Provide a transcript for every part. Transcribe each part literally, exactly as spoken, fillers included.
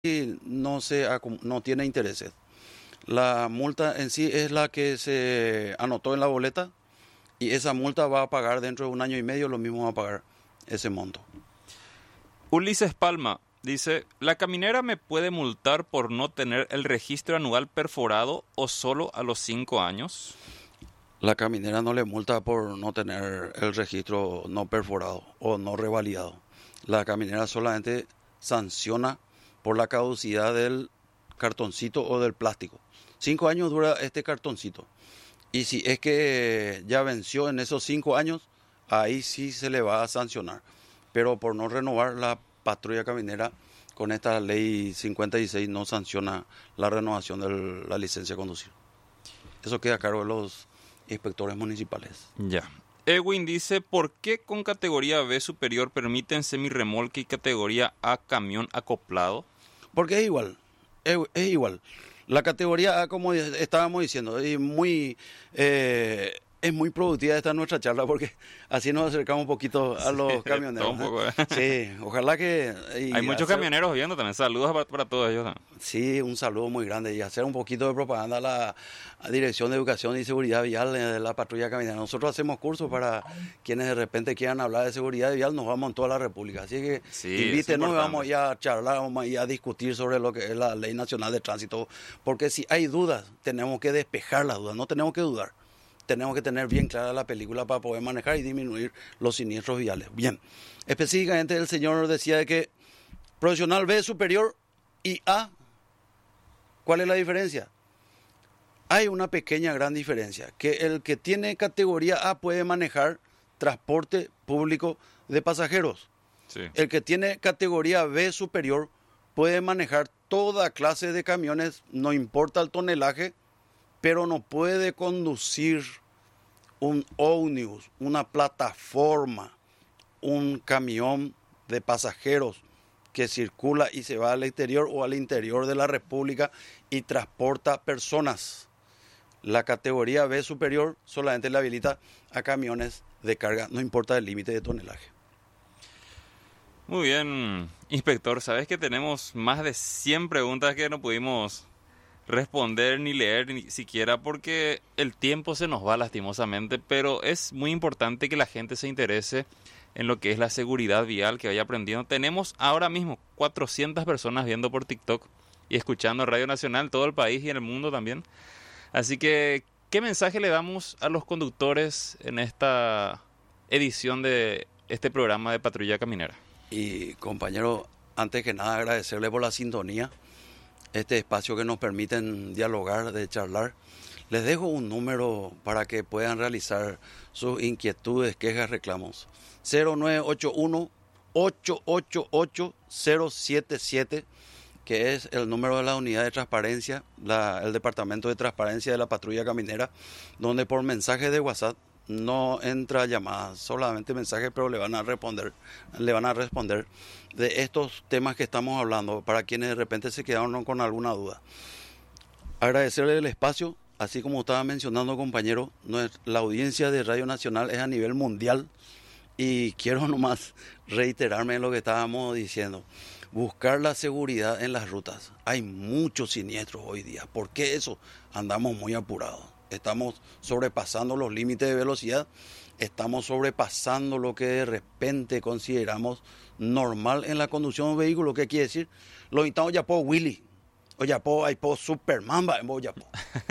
no, se, acum- no tiene intereses. La multa en sí es la que se anotó en la boleta y esa multa va a pagar dentro de un año y medio, lo mismo va a pagar ese monto. Ulises Palma dice, ¿la caminera me puede multar por no tener el registro anual perforado o solo a los cinco años? La caminera no le multa por no tener el registro no perforado o no revalidado. La caminera solamente sanciona por la caducidad del cartoncito o del plástico. Cinco años dura este cartoncito. Y si es que ya venció en esos cinco años, ahí sí se le va a sancionar. Pero por no renovar, la patrulla caminera con esta ley cincuenta y seis no sanciona la renovación de la licencia de conducir. Eso queda a cargo de los inspectores municipales. Ya. Edwin dice, ¿por qué con categoría B superior permiten semirremolque y categoría A camión acoplado? Porque es igual, es, es igual. La categoría A, como estábamos diciendo, es muy, eh, es muy productiva esta nuestra charla porque así nos acercamos un poquito a los Sí, camioneros. un poco, ¿eh? Sí, ojalá que... Hay muchos hacer, camioneros viendo también. Saludos para, para todos ellos. ¿No? Sí, un saludo muy grande y hacer un poquito de propaganda a la a Dirección de Educación y Seguridad Vial de la patrulla caminera. Nosotros hacemos cursos para quienes de repente quieran hablar de seguridad vial, nos vamos en toda la República. Así que Sí, invítenos, vamos ya a charlar, vamos a discutir sobre lo que es la Ley Nacional de Tránsito, porque si hay dudas, tenemos que despejar las dudas, no tenemos que dudar. Tenemos que tener bien clara la película para poder manejar y disminuir los siniestros viales. Bien, específicamente el señor decía de que profesional B superior y A, ¿cuál es la diferencia? Hay una pequeña gran diferencia, que el que tiene categoría A puede manejar transporte público de pasajeros. Sí. El que tiene categoría B superior puede manejar toda clase de camiones, no importa el tonelaje, pero no puede conducir un ómnibus, una plataforma, un camión de pasajeros que circula y se va al exterior o al interior de la República y transporta personas. La categoría B superior solamente le habilita a camiones de carga, no importa el límite de tonelaje. Muy bien, inspector. Sabes que tenemos más de cien preguntas que no pudimos responder ni leer ni siquiera porque el tiempo se nos va lastimosamente, pero es muy importante que la gente se interese en lo que es la seguridad vial, que vaya aprendiendo. Tenemos ahora mismo cuatrocientas personas viendo por TikTok y escuchando Radio Nacional, todo el país y en el mundo también. Así que, ¿qué mensaje le damos a los conductores en esta edición de este programa de Patrulla Caminera? Y compañero, antes que nada agradecerle por la sintonía, este espacio que nos permiten dialogar, de charlar. Les dejo un número para que puedan realizar sus inquietudes, quejas, reclamos. cero nueve ocho uno, ocho ocho ocho, cero siete siete, que es el número de la unidad de transparencia, la, el departamento de transparencia de la patrulla caminera, donde por mensaje de WhatsApp no entra llamada, solamente mensaje, pero le van a responder, le van a responder de estos temas que estamos hablando, para quienes de repente se quedaron con alguna duda. Agradecerle el espacio, así como estaba mencionando, compañero, la audiencia de Radio Nacional es a nivel mundial y quiero nomás reiterarme en lo que estábamos diciendo. Buscar la seguridad en las rutas. Hay muchos siniestros hoy día. ¿Por qué eso? Andamos muy apurados. Estamos sobrepasando los límites de velocidad. Estamos sobrepasando lo que de repente consideramos normal en la conducción de un vehículo. ¿Qué quiere decir? Lo estamos ya por Willy. O ya por, hay por Superman, va, ya por.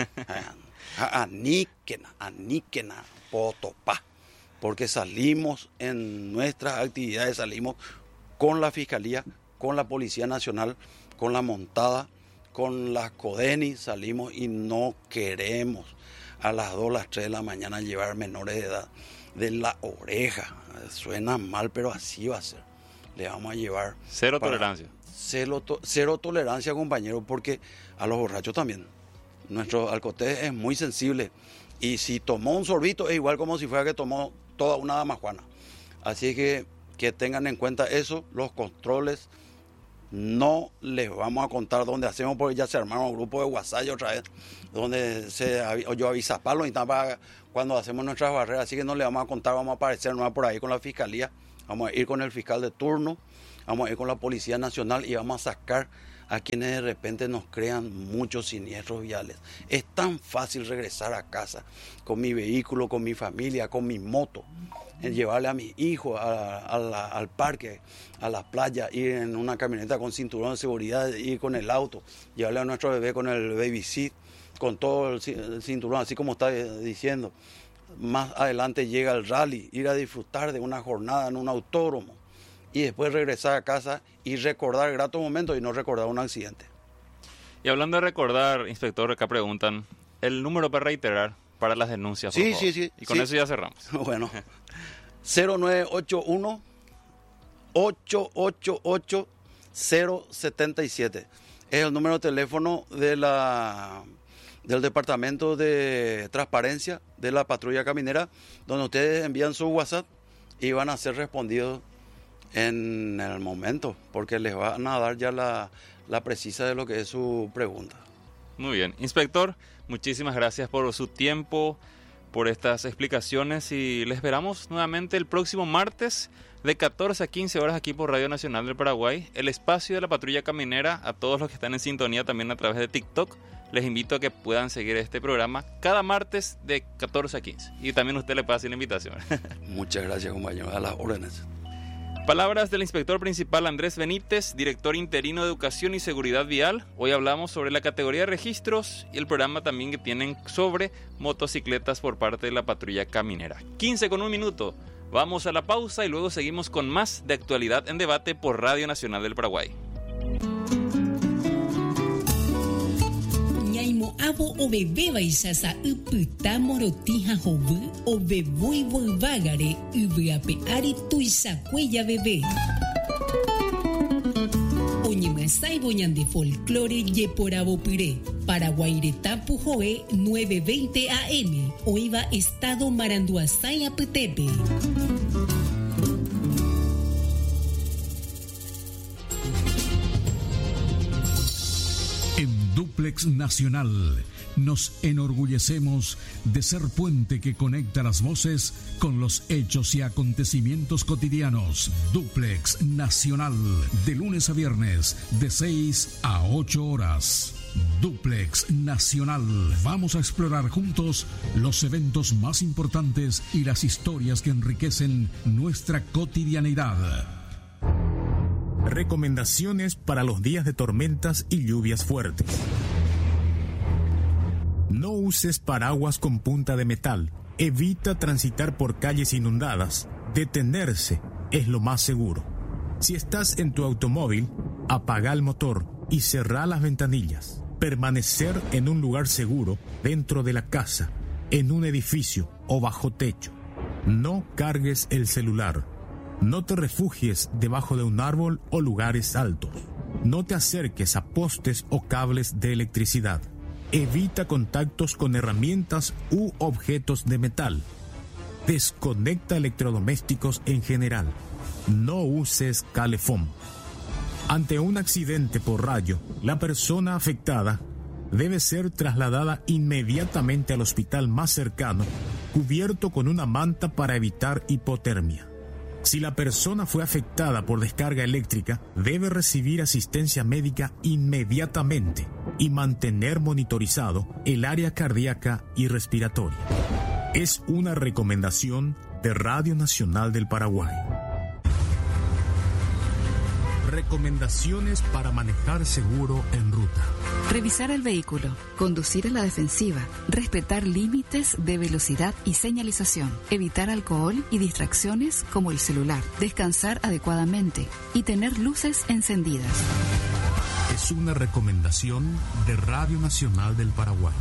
Aníquena, aníquena, por topá. Porque salimos en nuestras actividades, salimos con la Fiscalía, con la Policía Nacional, con la montada, con las CODENI, salimos y no queremos a las dos, las tres de la mañana llevar menores de edad de la oreja. Suena mal, pero así va a ser. Le vamos a llevar... Cero tolerancia. Cero, to, cero tolerancia, compañero, porque a los borrachos también. Nuestro alcotés es muy sensible. Y si tomó un sorbito es igual como si fuera que tomó toda una damajuana. Así que que tengan en cuenta eso, los controles. No les vamos a contar dónde hacemos, porque ya se armaron un grupo de WhatsApp otra vez, donde se, yo avisa palo y para cuando hacemos nuestras barreras, así que no le vamos a contar, vamos a aparecer nomás por ahí con la Fiscalía, vamos a ir con el fiscal de turno, vamos a ir con la Policía Nacional y vamos a sacar a quienes de repente nos crean muchos siniestros viales. Es tan fácil regresar a casa con mi vehículo, con mi familia, con mi moto, en llevarle a mis hijos a, a la, al parque, a las playas, ir en una camioneta con cinturón de seguridad, ir con el auto, llevarle a nuestro bebé con el baby seat, con todo el cinturón, así como está diciendo. Más adelante llega el rally, ir a disfrutar de una jornada en un autódromo y después regresar a casa y recordar gratos momentos y no recordar un accidente. Y hablando de recordar, inspector, acá preguntan, el número para reiterar para las denuncias, por Sí, favor. sí, sí. Y con sí. eso ya cerramos. Bueno, cero nueve ocho uno, ocho ocho ocho, cero siete siete. Es el número de teléfono de la... del Departamento de Transparencia de la Patrulla Caminera, donde ustedes envían su WhatsApp y van a ser respondidos en el momento, porque les van a dar ya la, la precisa de lo que es su pregunta. Muy bien. Inspector, muchísimas gracias por su tiempo, por estas explicaciones y les esperamos nuevamente el próximo martes de catorce a quince horas aquí por Radio Nacional del Paraguay, el espacio de la Patrulla Caminera. A todos los que están en sintonía también a través de TikTok, les invito a que puedan seguir este programa cada martes de catorce a quince. Y también usted le pasa la invitación. Muchas gracias, compañero. A las órdenes. Palabras del inspector principal Andrés Benítez, director interino de Educación y Seguridad Vial. Hoy hablamos sobre la categoría de registros y el programa también que tienen sobre motocicletas por parte de la Patrulla Caminera. quince con un minuto. Vamos a la pausa y luego seguimos con más de Actualidad en Debate por Radio Nacional del Paraguay. Ñaimo abo o bebé baisasa uputa morotija jovu o bebui volvagare ubuape ari tuisa cuella bebé. Oñemasai boñan de folclore yeporabo puré. Paraguairetapu Joe nueve veinte A M. Oiva Estado Maranduasay Aputepe. En Duplex Nacional nos enorgullecemos de ser puente que conecta las voces con los hechos y acontecimientos cotidianos. Duplex Nacional, de lunes a viernes, de seis a ocho horas. Duplex Nacional. Vamos a explorar juntos los eventos más importantes y las historias que enriquecen nuestra cotidianidad. Recomendaciones para los días de tormentas y lluvias fuertes. No uses paraguas con punta de metal. Evita transitar por calles inundadas. Detenerse es lo más seguro. Si estás en tu automóvil, apaga el motor y cerrá las ventanillas. Permanecer en un lugar seguro, dentro de la casa, en un edificio o bajo techo. No cargues el celular. No te refugies debajo de un árbol o lugares altos. No te acerques a postes o cables de electricidad. Evita contactos con herramientas u objetos de metal. Desconecta electrodomésticos en general. No uses calefón. Ante un accidente por rayo, la persona afectada debe ser trasladada inmediatamente al hospital más cercano, cubierto con una manta para evitar hipotermia. Si la persona fue afectada por descarga eléctrica, debe recibir asistencia médica inmediatamente y mantener monitorizado el área cardíaca y respiratoria. Es una recomendación de Radio Nacional del Paraguay. Recomendaciones para manejar seguro en ruta. Revisar el vehículo, conducir a la defensiva, respetar límites de velocidad y señalización, evitar alcohol y distracciones como el celular, descansar adecuadamente y tener luces encendidas. Es una recomendación de Radio Nacional del Paraguay.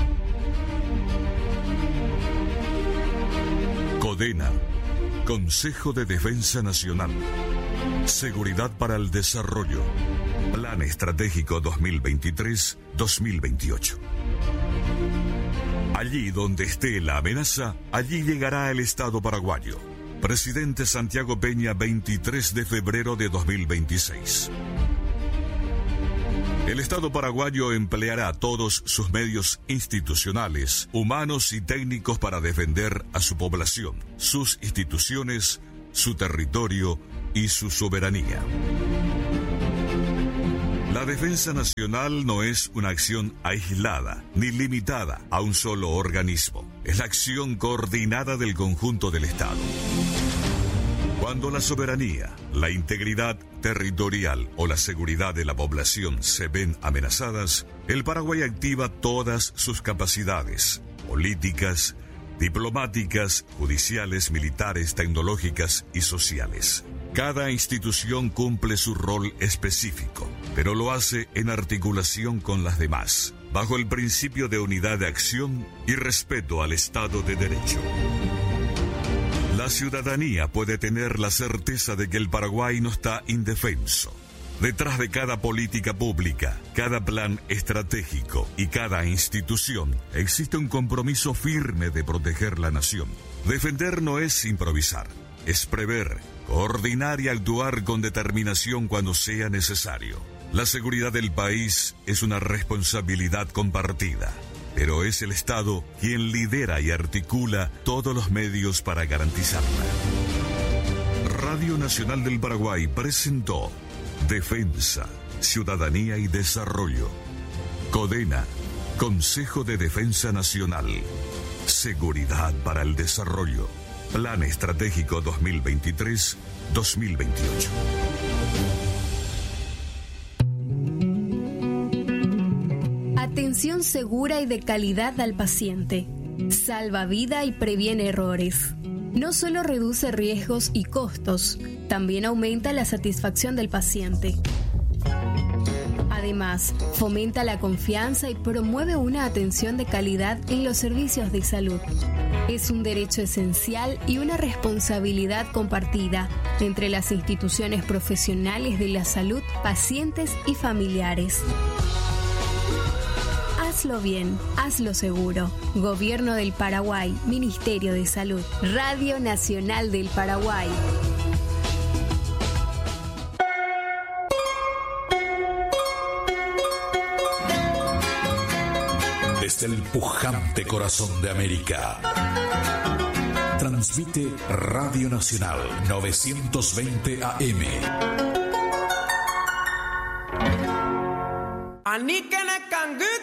CODENA, Consejo de Defensa Nacional. Seguridad para el Desarrollo. Plan Estratégico dos mil veintitrés a dos mil veintiocho. Allí donde esté la amenaza, allí llegará el Estado paraguayo. Presidente Santiago Peña, veintitrés de febrero de dos mil veintiséis. El Estado paraguayo empleará todos sus medios institucionales, humanos y técnicos para defender a su población, sus instituciones, su territorio y su soberanía. La defensa nacional no es una acción aislada ni limitada a un solo organismo. Es la acción coordinada del conjunto del Estado. Cuando la soberanía, la integridad territorial o la seguridad de la población se ven amenazadas, el Paraguay activa todas sus capacidades políticas, diplomáticas, judiciales, militares, tecnológicas y sociales. Cada institución cumple su rol específico, pero lo hace en articulación con las demás, bajo el principio de unidad de acción y respeto al Estado de Derecho. La ciudadanía puede tener la certeza de que el Paraguay no está indefenso. Detrás de cada política pública, cada plan estratégico y cada institución existe un compromiso firme de proteger la nación. Defender no es improvisar, es prever, coordinar y actuar con determinación cuando sea necesario. La seguridad del país es una responsabilidad compartida, pero es el Estado quien lidera y articula todos los medios para garantizarla. Radio Nacional del Paraguay presentó Defensa, Ciudadanía y Desarrollo. CODENA, Consejo de Defensa Nacional. Seguridad para el Desarrollo. Plan Estratégico dos mil veintitrés a dos mil veintiocho. Atención segura y de calidad al paciente. Salva vida y previene errores. No solo reduce riesgos y costos, también aumenta la satisfacción del paciente. Además, fomenta la confianza y promueve una atención de calidad en los servicios de salud. Es un derecho esencial y una responsabilidad compartida entre las instituciones profesionales de la salud, pacientes y familiares. Hazlo bien, hazlo seguro. Gobierno del Paraguay, Ministerio de Salud, Radio Nacional del Paraguay. Desde el pujante corazón de América, transmite Radio Nacional novecientos veinte A M. Anikene Kangut